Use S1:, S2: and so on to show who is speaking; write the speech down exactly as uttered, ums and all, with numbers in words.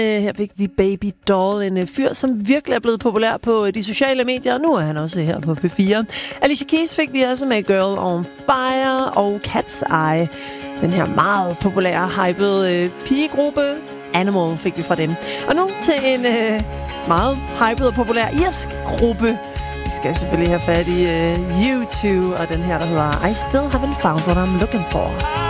S1: Her fik vi Baby Doll, en fyr, som virkelig er blevet populær på de sociale medier, og nu er han også her på P fire. Alicia Keys fik vi også med Girl on Fire, og Cat's Eye, den her meget populære, hypede øh, pigegruppe Animal fik vi fra dem. Og nu til en øh, meget hyped og populær irsk gruppe. Vi skal selvfølgelig have fat i øh, U to, og den her, der hedder I Still Haven't Found What I'm Looking For.